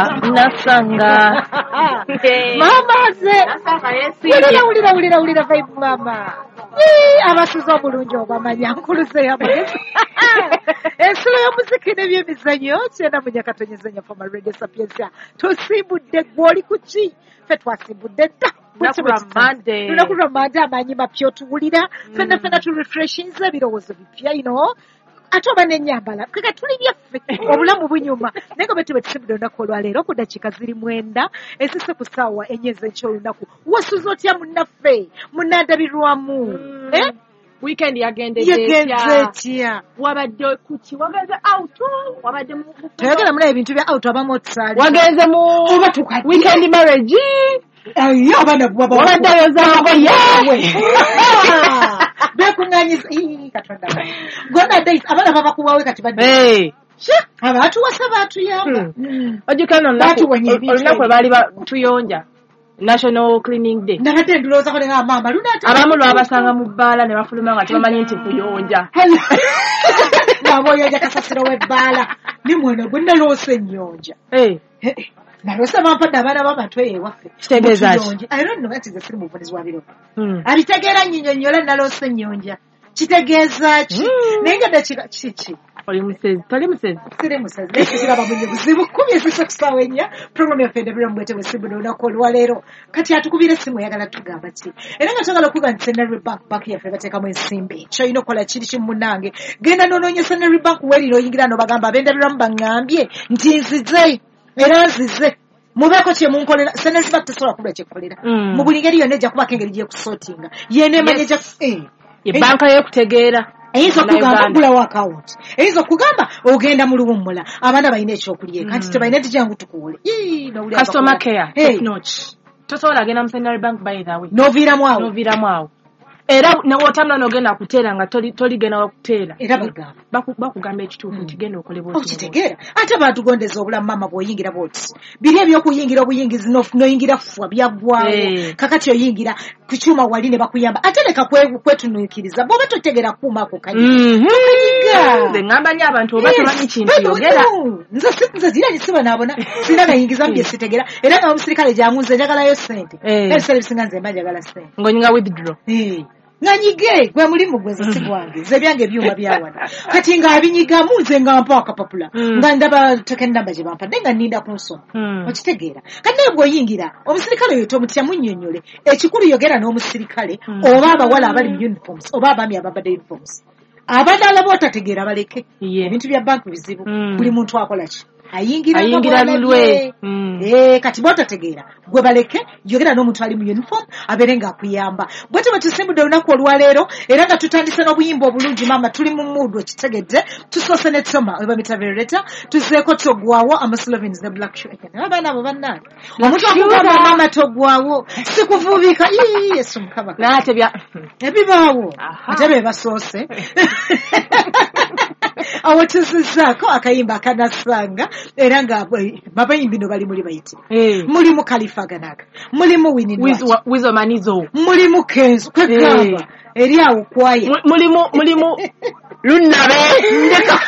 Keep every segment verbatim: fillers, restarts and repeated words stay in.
nasanga mama ze ulira ulira ulira ulira vibe mama abasuza obulungi obamanya nkuluze yamagezi ensulo y'omuziki n'ebyemizannyo kyenda mu nyakatonyezanya foma radio sapiensia tosimbudde gwoli kuki ffe twasimbudde dda lunaku lwa mande amanyi mapya otuwulira fenna fenna turefreshinze ebirowoozo bipya ino ate oba n'ennyambala kaka tuli byaffe obulamu bunyuma naye nga bwe tuba tusimbudde olunaku olwaleero ku dakiika ziri mwenda ezise ku ssaawa ennya ez'ekyolunaku wasuza otya munnaffe munnandabirwamu weekend yagenze etya wabadde kuki wagenze out wabadde mu toyagala mulayo ebintu bya out abamu otusaali wagenze mu weekend marriage ayo abaana bwaba wabadde ayozaawo yawe bekunganyiza katonda gonna days abaana baba kubawe kati badde abatuwasa batuyamba ojikano olunaku lwe baali tuyonja National Cleaning Day. Nabadde ndulooza ko nga mama lunata. Abamu lwabasanga mu bbaala ne bafuluma nga tebamanyi nti kuyonja. Naboyonja kasasiro w'ebbaala. Ni mwana gwe naloose ennyonja. Eh. Naloose bampadde abaana b'abantu ewaffe. Kitegeeza ki? I don't know what is the film muvulizi wa biro. Alitegeera nnyinnyonnyola naloose ennyonja. Kitegeeza ki? Naye nga dakika kiki? Oli musezi, toli musezi. Siri musezi. Nekiraba munye buzibu kumi ezisa kusaawa ennya. Program yaffe endabirira mu bwetebwe Simbu n'olunaku olwaleero. Kati atukubira essimu oyagala tugamba ki? Era nga twagala okuga nti Centenary Bank bank yaffe bateekamu ensimbi. Kyolina okukola kiri kimu munnange. Genda n'onoonya Centenary Bank weerira oyingira n'obagamba ab'endabiriramu baŋŋambye nti nzize era nzize. Mubeeko kye munkolera Centenary Bank tesobola kubula kyekukolera. Mu buli ngeri yonna ejja kubako engeri gy'ekusootinga. Yeena emanya ejja ebbanka y'okutegeera. Eyinza okugamba gulawo account. Eyinza okugamba ogenda mu luwummula abaana balina ekyokulya kanti tebalina nti jangu tukuwole. Customer care take note. Tosobola agenda mu Centenary Bank by the way. N'oviiramu awo. N'oviiramu awo. Era n'otambula n'ogenda kuteera nga toligenda wakuteera. Era bagamba. Bakugamba ekituufu nti genda okole bwoti. Okitegeera. Ate baatugondeza obulamu mama bw'oyingira bwoti. Biri eby'okuyingira obuyingizi n'oyingira fwa byaggwawo. Kakati oyingira ku kyuma wali ne bakuyamba. Ate leka kwetunuukiriza. Bw'oba totegeera kuuma ako kanyiga. Nze ngamba nnyo abantu oba temanyi kintu yogera. Nze zira nisiba naabona. Sina gayingiza mbye sitegeera. Era nga omusirikale gyangunze njagalayo ssente. Ebiseera ebisinga nze mba njagala ssente. Ng'onyinga withdraw. Nganyige gwe mulimu gwe nze sigwange ze byange ebyuma byawana kati nga abinyigamu nze nga mpa akapapula nga ndaba token number gye bampadde nga nninda ku nsoma okitegeera kati naye bw'oyingira omusirikale oyo tomutya munnyonnyole ekikulu yogera n'omusirikale oba abawala abali mu uniforms oba abaami abambadde uniforms abadala bootategeera baleke ebintu bya banki bizibu buli muntu akola ki ayingira lulwe eh kati bootategeera gwe baleke yogera n'omuntu ali mu uniform abeere ng'akuyamba bwe tuba tusimbudde olunaku olwaleero era nga tutandise n'obuyimba obulungi mama tuli mu mudu okitegedde tusoose ne toma oba mitavereta tuzeeko togwawo amasolovins ne black shoe abaana abo bannange omuntu akugamba mama togwawo sikuvuubika yesu mukama naate bya ebibaawo ate be basoose awo tuzizaako akayimba akanasanga era nga babayimbi no bali muli bayiti mulimu Khalifa Ganaga mulimu Winnie wizo manizo mulimu Kenzo kagamba eri awo kwaye mulimu mulimu lunnabe ndeka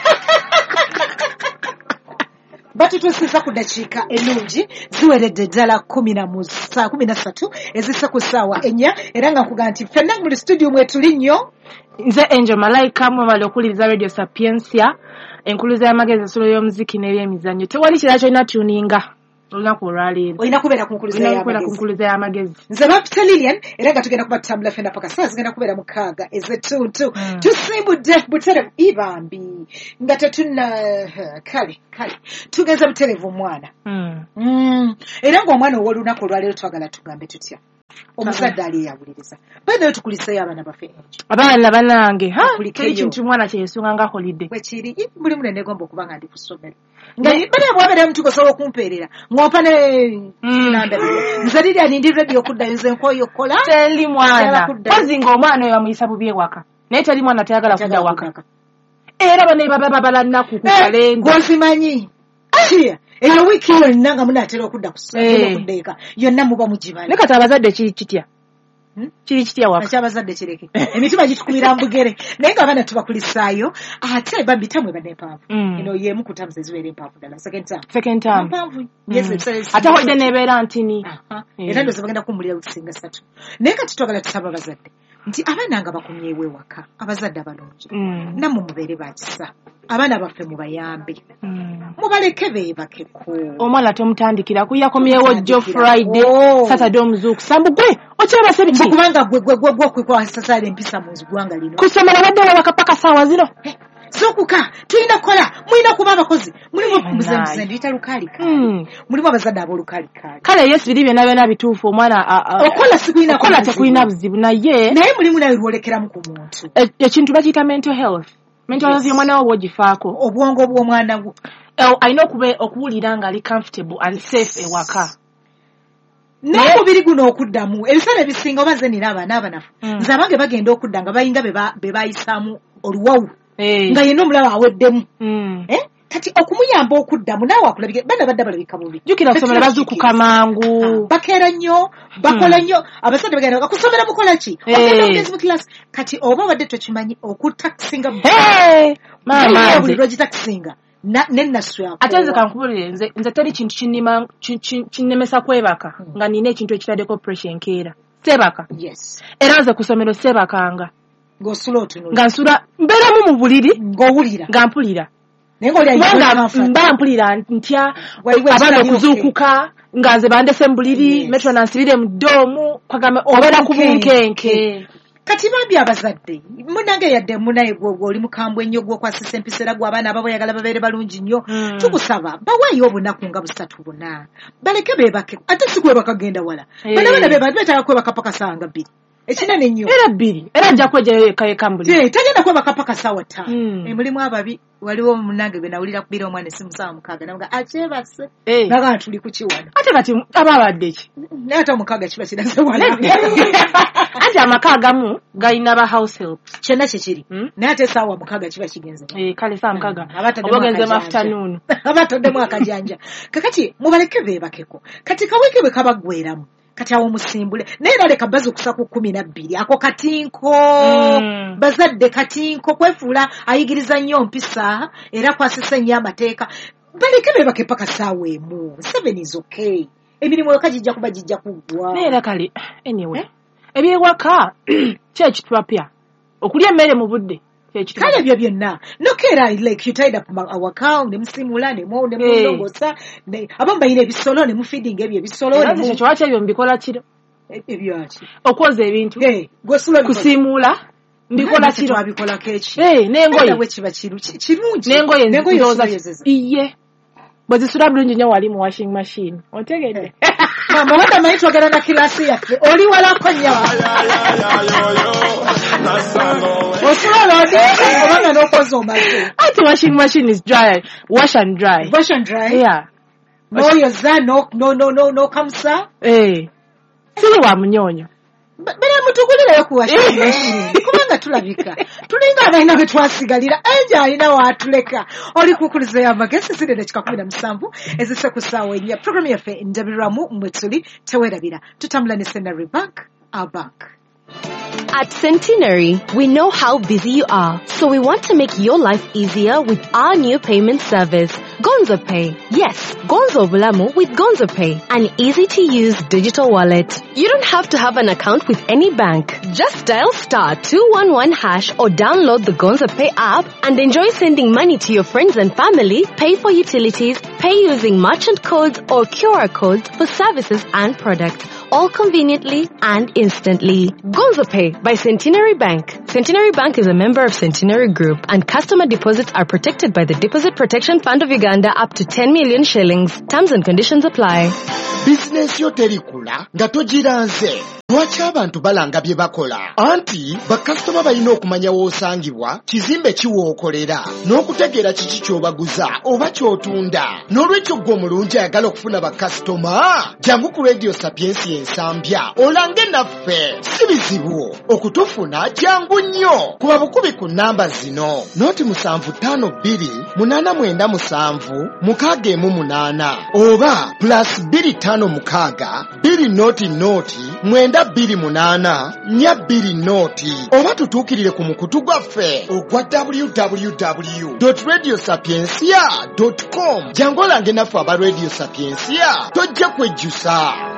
batutusiza ku dakiika ennungi ziweredde ddala kumi na musa kumi na ssatu ezisa ku ssaawa ennya era nga nkugamba nti ffenna muli studio mwe tuli nnyo nze Angel Malaika mwebale okuwuliriza radio Sapiensia enkuluza y'amagezi ensulo y'omuziki n'ebyemizannyo tewali kirala kyolina tuninga olunaku olwaleero olina kubeera ku nkuluza y'amagezi nze bapita Lilian era nga tugenda kubatambula ffenna paka saa zigenda kubeera mukaaga ez'ettuntu tusimbudde buterevu ibambi nga tetuna kale kale tugenza buterevu omwana era ng'omwana ow'olunaku olwaleero twagala tugambe tutya omusadde ali eyawuliriza bweddeyo tukuliseyo abaana baffe abaana banange teri kintu mwana kyesunga nga holidde bwekiri buli muno negomba okuba nga ndi ku ssomero nga bale bwabeera mutugo osobola okumpeerera ng'ompa ne nandabirwa nze lirya nindi redio okuddayo nze nkooyo okukola teri mwana kozi ng'omwana oyo bamuyisa bubi ewaka naye teri mwana tayagala kudda waka era bane bababala nnaku ku kalenga gwozimanyi eyo wiiki yonna nga munaatera okudda ku ssomero okuddeeka yonna muba mugibala ne kati abazadde kitya kiri kitya waka akyabazadde kireke emitima gitukubira mbugere naye nga abaana tubakulisaayo ate bambi tamwe badde empanvu eno yemu ku tamu ezibeera empanvu ddala second term second term mpanvu ate hodde neebeera ntini era ndowooza bagenda kuwummulira wikisinga ssatu naye kati twagala tusaba abazadde nti abaana nga bakumyewo ewaka abazadde abalungi nammwe mubeere bakisa abaana baffe mubayambe mubaleke beebakeko omwana tomutandikira kuyakomyewo jjo friday saturday omuzuuku sambu gwe okiraba se biki kubanga gwe gwe gwe okwekwasasala empisa mu ggwanga lino kusomera badde wawaka paka saawa zino sokuka tulina kukola mulina kuba abakozi mulimu muzenduze ndiyita lukaalika mulimu abazadde ab'olukaalika kale yesu biri byonna byonna bituufu omwana okola sikulina okola tekulina buzibu naye naye mulimu nawe lwolekeramu ku muntu ekintu bakiyita mental health mental health y'omwana wo bw'ogifaako obwongo bw'omwana gwo alina okuwulira ng'ali comfortable and safe ewaka naye mubiri guno okuddamu ebiseera ebisinga oba nze nina abaana abanafu nze abange bagenda okudda nga bayinga be bayisaamu oluwawu nga yenna omulaba aweddemu kati okumuyamba okuddamu naawe akulabike bana badda balabika bubi jjukira kusomera bazuukuka mangu bakeera nnyo bakola nnyo abasajja bagenda kusomera mukola ki ogenda mugezi mu kilasi kati oba obadde tokimanyi okutakisinga buli lwogitakisinga nenaswako ate nze kankubulire nze nze teri kintu kinnima kinnemesa kwebaka nga nina ekintu ekitaddeko pressure enkeera sebaka era nze ku ssomero sebakanga ng'osula otunula nga nsula mbeeramu mu buliri ng'owulira nga mpulira kubanga mba mpulira ntya abaana okuzuukuka nga nze bandese mu buliri metro nansibire mu ddoomu kwagamba obeera ku bunkenke kati bambi abazadde munange yadde munaye gwe oli mukambwe ennyo gw'okwasisa empisa era gwe abaana ababoyagala babeere balungi nnyo tukusaba baweeyo obunaku nga busatu buna baleke beebake ate si kwebaka genda wala bana bana beebake betaaga kwebaka paka sanga bbiri ekinene nnyo era bbiri era ajja kwejayo yekayeka mbuli tagenda kwebaka paka ssaawa ttaano emulimu ababi waliwo munange gwe nawulira kubira omwana essimu ssaawa mukaaga naga akyebase naga tuli ku kiwano ate kati aba abadde ki naye ate omukaaga kiba kiraze wala anti amaka agamu galina ba house help kyonna kyekiri naye ate essaawa mukaaga kiba kigenze kale saa mukaaga oba ogenze mu afternoon abataddemu akajanja kakati mubaleke beebakeko kati kaweke bwe kabaggweramu kati awo musimbule naye era leka bazi okusa ku kkumi na bbiri ako katinko bazadde katinko kwefuula ayigiriza nnyo mpisa era kwasisa nnyo amateeka baleke beebake paka ssaawa emu seven is okay emirimu yoka gijja kuba gijja kuggwa naye era kale anyway ebyewaka kyekitwapya okulya emmere mu budde kale ebyo byonna nokeera like you tied up awaka ne musimula ne mu ne mulongosa abamu bayina ebisolo ne mufeeding ebyo ebisolo ne kyaki ebyo mbikola kiro ebyaki okwoza ebintu kusimula mbikola kiro abikola kechi n'engoye bwe kiba kirungi n'engoye ndoza iye bwe zisula bulungi nnyo wali mu washing machine otegedde mama wanda mayi twagala na kilasi yaffe oli walako nnyawa osula lodi obanga n'okoza omaze ati washing machine is dry wash and dry wash and dry yeah n'oyoza no no no no no kamusa eh sili wa munyonyo bera mutugulireyo ku washing machine kubanga tulabika tulinga abalina be twasigalira enja alina waatuleka oli kukuliza amagezi ziri dakika kumi na musanvu ezise ku ssaawa ennya programu yaffe njabiramu mwe tuli tewerabira tutambula ne Centenary Bank our bank. At Centenary, we know how busy you are, so we want to make your life easier with our new payment service, Gonzo Pay. Yes, Gonzo Bulamu with Gonzo Pay, an easy-to-use digital wallet. You don't have to have an account with any bank. Just dial star two one one hash or download the Gonzo Pay app and enjoy sending money to your friends and family, pay for utilities, pay using merchant codes or Q R codes for services and products, all conveniently and instantly. Gonzo Pay by Centenary Bank. Centenary Bank is a member of Centenary Group, and customer deposits are protected by the Deposit Protection Fund of Uganda up to ten million shillings. Terms and conditions apply. Business yo terikula nga togiranze. Lwaki abantu balanga bye bakola? Anti bakasitoma balina okumanya w'osangibwa, kizimbe kiwookolera, n'okutegeera kiki ky'obaguza oba ky'otunda. N'olwekyo ggwe omulungi ayagala okufuna bakasitoma, jangu ku Radio Sapiensi ensambya olange naffe. Si bizibu okutufuna, jangu nnyo. Kuba bukubi ku nnamba zino: noti musanvu ttaano bbiri munaana mwenda musanvu mukaaga emu munaana oba plus bbiri ttaano ttaano mukaaga bbiri nooti nooti mwenda bbiri munaana nnya bbiri nooti oba tutuukirire ku mukutu gwaffe ogwa w w w dot radio sapiensia dot com jangu olange naffe aba radio sapiensia tojja kwejjusa.